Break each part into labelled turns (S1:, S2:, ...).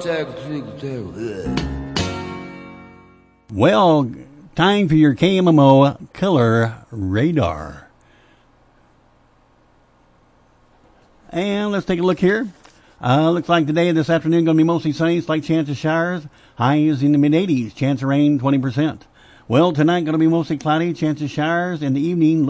S1: Well, time for your KMMO Color Radar. And let's take a look here. Looks like today, this afternoon, going to be mostly sunny, slight chance of showers. Highs in the mid-80s, chance of rain 20%. Well, tonight going to be mostly cloudy, chance of showers. In the evening,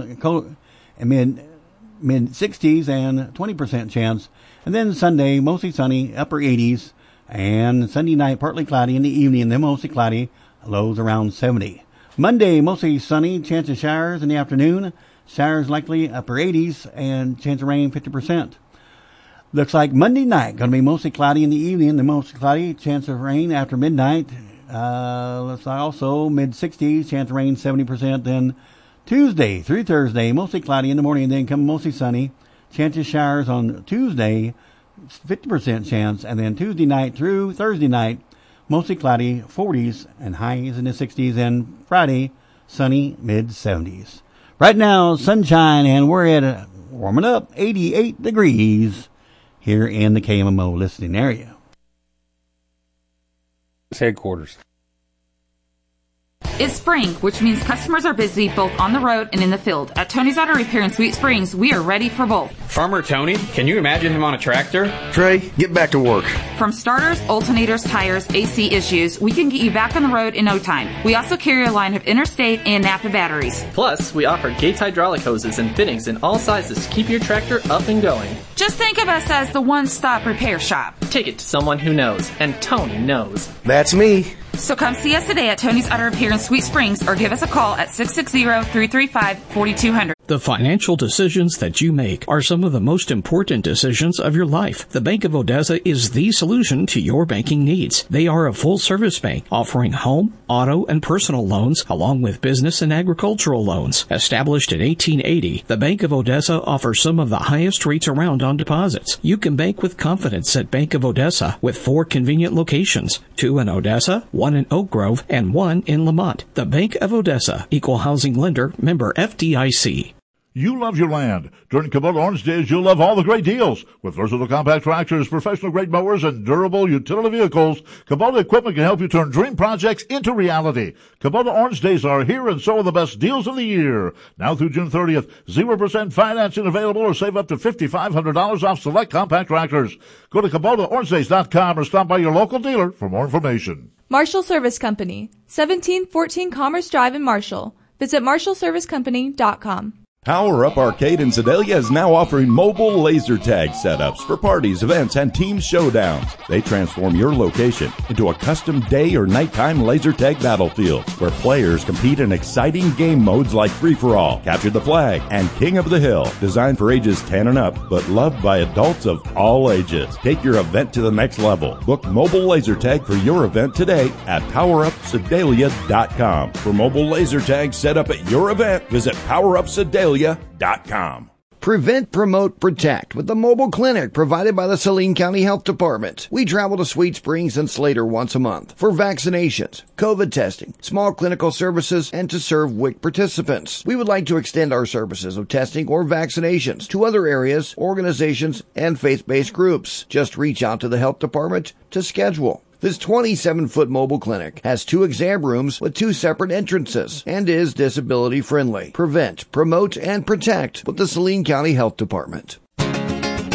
S1: mid-60s and 20% chance. And then Sunday, mostly sunny, upper 80s. And Sunday night, partly cloudy in the evening, then mostly cloudy, lows around 70. Monday, mostly sunny, chance of showers in the afternoon. Showers likely, upper 80s, and chance of rain 50%. Looks like Monday night, going to be mostly cloudy in the evening, then mostly cloudy, chance of rain after midnight. Let's also mid-60s, chance of rain 70%. Then Tuesday through Thursday, mostly cloudy in the morning, and then come mostly sunny. Chance of showers on Tuesday, 50% chance, and then Tuesday night through Thursday night, mostly cloudy, 40s, and highs in the 60s, and Friday, sunny, mid-70s. Right now, sunshine, and we're at warming up, 88 degrees here in the KMMO listening area.
S2: Headquarters.
S3: It's spring, which means customers are busy both on the road and in the field. At Tony's Auto Repair in Sweet Springs, we are ready for both.
S2: Farmer Tony, can you imagine him on a tractor?
S4: Trey, get back to work.
S3: From starters, alternators, tires, AC issues, we can get you back on the road in no time. We also carry a line of Interstate and Napa batteries.
S5: Plus, we offer Gates hydraulic hoses and fittings in all sizes to keep your tractor up and going.
S3: Just think of us as the one-stop repair shop.
S5: Take it to someone who knows, and Tony knows.
S4: That's me.
S3: So come see us today at Tony's Auto Repair in Sweet Springs or give us a call at 660-335-4200.
S6: The financial decisions that you make are some of the most important decisions of your life. The Bank of Odessa is the solution to your banking needs. They are a full-service bank offering home, auto, and personal loans along with business and agricultural loans. Established in 1880, the Bank of Odessa offers some of the highest rates around on deposits. You can bank with confidence at Bank of Odessa with 4 convenient locations, 2 in Odessa, 1 in Oak Grove, and 1 in Lamont. The Bank of Odessa, Equal Housing Lender, member FDIC.
S7: You love your land. During Kubota Orange Days, you'll love all the great deals. With versatile compact tractors, professional-grade mowers, and durable utility vehicles, Kubota equipment can help you turn dream projects into reality. Kubota Orange Days are here, and so are the best deals of the year. Now through June 30th, 0% financing available, or save up to $5,500 off select compact tractors. Go to KubotaOrangeDays.com or stop by your local dealer for more information.
S8: Marshall Service Company, 1714 Commerce Drive in Marshall. Visit MarshallServiceCompany.com.
S9: Power Up Arcade in Sedalia is now offering mobile laser tag setups for parties, events, and team showdowns. They transform your location into a custom day or nighttime laser tag battlefield where players compete in exciting game modes like Free-for-All, Capture the Flag, and King of the Hill. Designed for ages 10 and up, but loved by adults of all ages. Take your event to the next level. Book mobile laser tag for your event today at PowerUpSedalia.com. For mobile laser tag set up at your event, visit PowerUpSedalia.com.
S10: Prevent, Promote, Protect with the mobile clinic provided by the Saline County Health Department. We travel to Sweet Springs and Slater once a month for vaccinations, COVID testing, small clinical services, and to serve WIC participants. We would like to extend our services of testing or vaccinations to other areas, organizations, and faith-based groups. Just reach out to the health department to schedule. This 27-foot mobile clinic has 2 exam rooms with 2 separate entrances and is disability friendly. Prevent, promote, and protect with the Saline County Health Department.